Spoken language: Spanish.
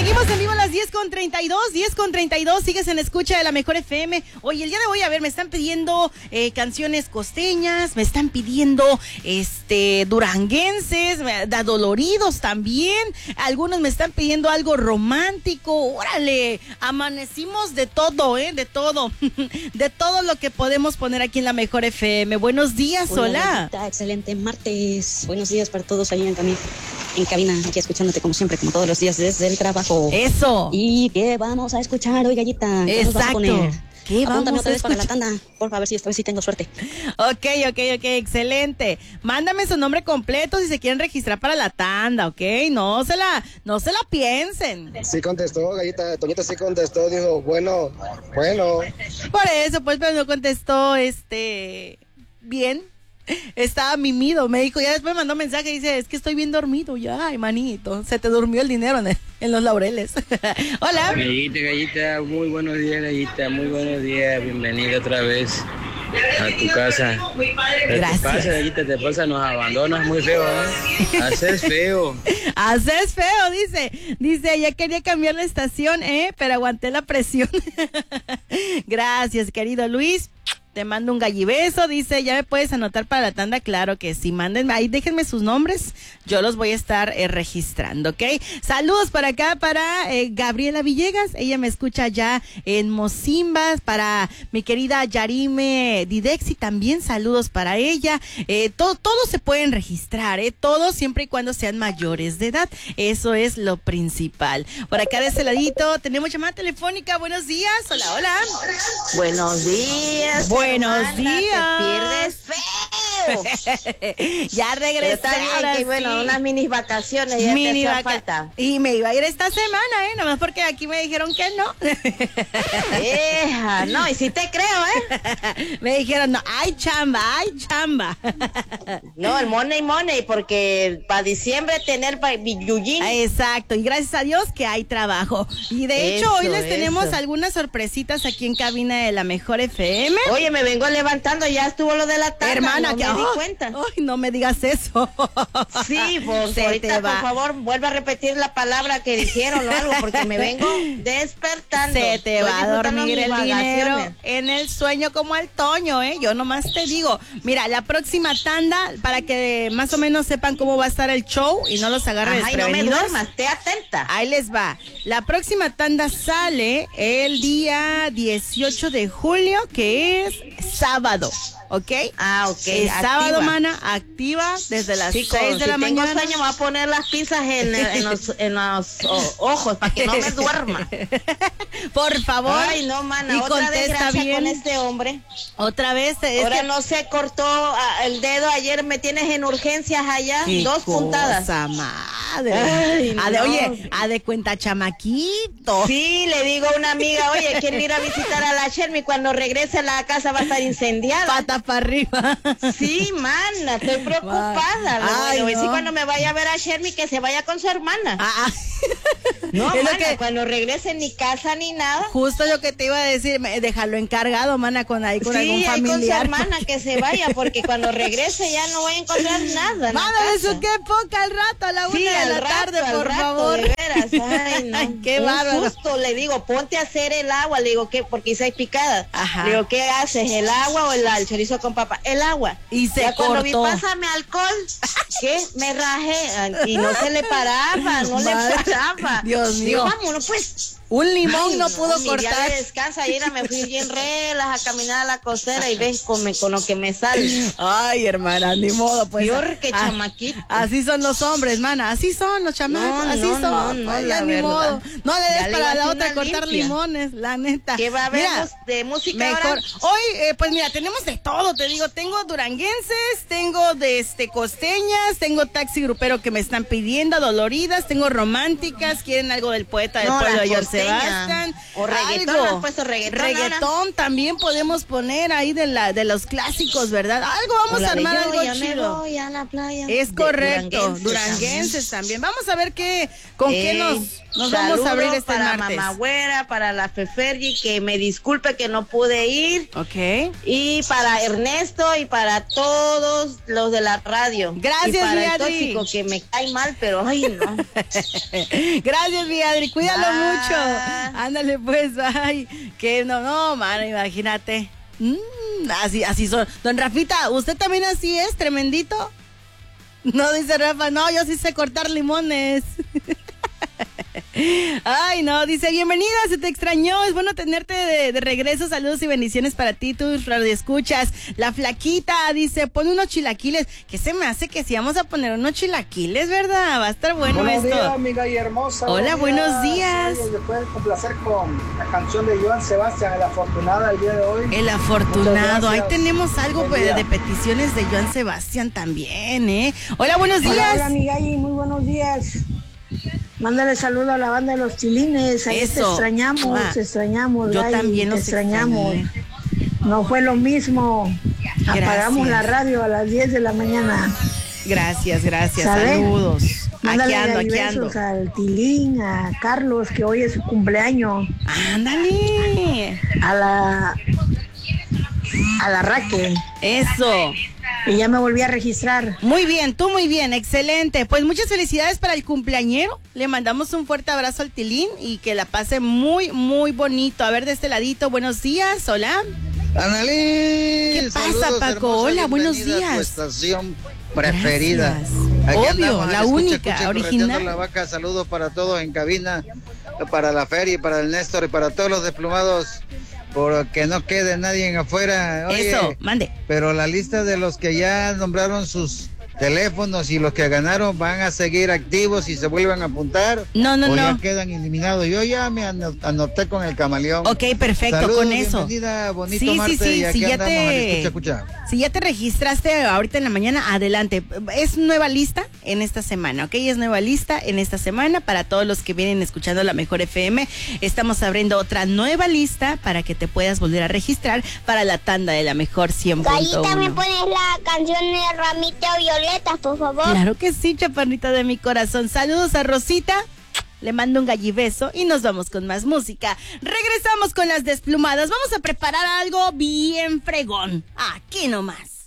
Seguimos en vivo a las 10:32, sigues en escucha de la Mejor FM. Oye, el día de hoy, a ver, me están pidiendo canciones costeñas, me están pidiendo duranguenses, adoloridos también, algunos me están pidiendo algo romántico. Órale, amanecimos de todo, de todo, de todo lo que podemos poner aquí en la Mejor FM. Buenos días, hola. Excelente martes, buenos días para todos ahí en cabina, aquí escuchándote como siempre, como todos los días desde el trabajo. Eso. ¿Y qué vamos a escuchar hoy, Gallita? ¿Qué nos vas a poner? ¿Qué vamos a escuchar? Para la tanda, por favor, si esta vez sí tengo suerte. Ok, excelente. Mándame su nombre completo si se quieren registrar para la tanda, ¿ok? No se la piensen. Sí contestó, Gallita, Toñita sí contestó, dijo, bueno. Por eso, pues, pero no contestó, bien. Estaba mimido, me dijo, ya después me mandó mensaje y dice, es que estoy bien dormido. Ya, ay, manito, se te durmió el dinero en los laureles. Hola. Gallita, muy buenos días, Gallita, muy buenos días, bienvenida otra vez a tu casa. Gracias. ¿Qué pasa, Gallita? Te pasa, nos abandonas muy feo, Haces feo. Haces feo, dice, ya quería cambiar la estación, pero aguanté la presión. Gracias, querido Luis. Te mando un gallibeso, dice, ¿ya me puedes anotar para la tanda? Claro que sí, mándenme, ahí déjenme sus nombres, yo los voy a estar registrando, ¿ok? Saludos para acá, para Gabriela Villegas, ella me escucha ya en Mosimbas, para mi querida Yarime Didexi, también saludos para ella, todos se pueden registrar, todos siempre y cuando sean mayores de edad, eso es lo principal. Por acá de ese ladito tenemos llamada telefónica, buenos días, hola. Buenos días. Buenos días. Te pierdes feo. Ya regresé. Está bien, que bueno, unas mini vacaciones ya te hacía falta. Y me iba a ir esta semana, nomás porque aquí me dijeron que no. No, y sí te creo, Me dijeron, no, hay chamba. No, el money, porque para diciembre tener billuyín. Exacto, y gracias a Dios que hay trabajo. Y de hecho, hoy les tenemos algunas sorpresitas aquí en cabina de la Mejor FM. Oye, me vengo levantando, ya estuvo lo de la tarde. Hermana, no que me di cuenta. Ay, no me digas eso. Sí, pues ahorita, por favor, vuelve a repetir la palabra que dijeron o algo, porque me vengo despertando. Se te va a dormir el dinero en el sueño como al Toño, Yo nomás te digo, mira, la próxima tanda, para que más o menos sepan cómo va a estar el show y no los agarre desprevenidos. Ay, no me duermas, esté atenta. Ahí les va. La próxima tanda sale el día 18 de julio, que es sábado. ¿Ok? Ok. Es sábado, mana, activa desde las 6 de la mañana. Si tengo sueño, me voy a poner las pinzas en los ojos para que no me duerma. Por favor. Ay, no, mana, y otra desgracia bien con este hombre. Otra vez. Ahora no se cortó el dedo, ayer me tienes en urgencias allá, 2 puntadas. Madre. Ay, no. Oye, de cuenta chamaquito. Sí, le digo a una amiga, oye, quiero ir a visitar a la Shermy, cuando regrese a la casa va a estar incendiada. Pata para arriba. Sí, mana, estoy preocupada. Ay, no. Sí, cuando me vaya a ver a Shermy, que se vaya con su hermana. No, es mana, cuando regrese ni casa ni nada. Justo lo que te iba a decir, déjalo encargado, mana, con algún familiar. Sí, con su hermana que se vaya, porque cuando regrese ya no voy a encontrar nada. Mana, eso qué poca al rato, a la 1 de la tarde, por favor. De veras, ay, no. Ay, qué bárbaro. Justo le digo, ponte a hacer el agua, le digo, ¿qué? Porque hice picada. Ajá. Le digo, ¿qué haces? ¿El agua o el chorizo con papa? El agua. Y se ya cortó. Cuando vi, pásame alcohol, ¿qué? Me rajé, y no se le paraba, le paraba. Dios mío. Vámonos, pues. Un limón no pudo mi cortar. día de descanso, ayer me fui bien relax a caminar a la costera y ves con lo que me sale. Ay, hermana, ni modo, pues. Peor que chamaquito. Así son los hombres, mana, así son los chamacos, así son. No, ya ni modo. No le des para la otra cortar limpia. Limones, la neta. ¿Qué va a haber de música mejor ahora? Hoy, pues mira, tenemos de todo, te digo, tengo duranguenses, tengo de costeñas, tengo taxi grupero que me están pidiendo, doloridas, tengo románticas, quieren algo del poeta del pueblo de Yorcel Sebastián. O reggaetón, algo. ¿has puesto reggaetón? Reggaetón también podemos poner ahí de los clásicos, ¿verdad? Algo vamos a armar, algo chido. Me voy a la playa. Es correcto, duranguenses también. Vamos a ver con qué nos vamos a abrir este para martes. Mamá Güera, para la Fefergi, que me disculpe que no pude ir. Ok. Y para Ernesto y para todos los de la radio. Gracias, y para mi el Adri. tóxico, que me cae mal, pero ay, no. Gracias, mi Adri, cuídalo mucho. Ándale, pues, ay, que no, mano, imagínate. Así son. Don Rafita, ¿usted también así es, tremendito? No, dice Rafa, no, yo sí sé cortar limones. Ay, no, dice, bienvenida, se te extrañó, es bueno tenerte de regreso, saludos y bendiciones para ti, tus radioescuchas. La Flaquita dice, pon unos chilaquiles, que se me hace que si vamos a poner unos chilaquiles, ¿verdad? Va a estar bueno buenos esto. Días, amiga y hermosa. Hola, buenos días. Sí, me pueden complacer con la canción de Joan Sebastián, El Afortunado, el día de hoy. El Afortunado, ahí tenemos algo Buen de peticiones de Joan Sebastián también, ¿eh? Hola, buenos días. Hola, amiga, y muy buenos días. Mándale saludo a la banda de los Chilines. Ahí Eso. te extrañamos. Yo Gaby, también te los extrañamos. extrañé. No fue lo mismo. Gracias. Apagamos la radio a las 10 de la mañana. Gracias, ¿Sabe? saludos. Mándale Aquí ando. besos al Tilín, a Carlos, que hoy es su cumpleaños. Ándale. A la Raquel. Eso. Y ya me volví a registrar. Muy bien, tú muy bien, excelente. Pues muchas felicidades para el cumpleañero. Le mandamos un fuerte abrazo al Tilín y que la pase muy, muy bonito. A ver, de este ladito, buenos días, hola. Analí, ¿Qué pasa, saludos, Paco? hermosa, Hola, buenos bienvenida a tu días. estación preferida. Gracias. Aquí Obvio, andamos, la escucha, única, escucha, original. correteando la vaca. Saludos para todos en cabina, para la Feria, para el Néstor y para todos los diplomados, porque no quede nadie en afuera. Oye, Eso, mande. pero la lista de los que ya nombraron sus teléfonos y los que ganaron van a seguir activos y se vuelven a apuntar. No. Ya quedan eliminados. Yo ya me anoté con el camaleón. Ok, perfecto, Saludos, con eso. bienvenida, bonito Sí, martes, sí, y aquí si ya andamos al escucha. Si ya te registraste ahorita en la mañana, adelante. Es nueva lista en esta semana, ¿ok? Es nueva lista en esta semana para todos los que vienen escuchando la Mejor FM. Estamos abriendo otra nueva lista para que te puedas volver a registrar para la tanda de la Mejor 100.1. Gallita, ¿me pones la canción de Ramito Violeta, por favor? Claro que sí, chaparrita de mi corazón. Saludos a Rosita. Le mando un gallibeso y nos vamos con más música. Regresamos con las desplumadas. Vamos a preparar algo bien fregón. Aquí nomás.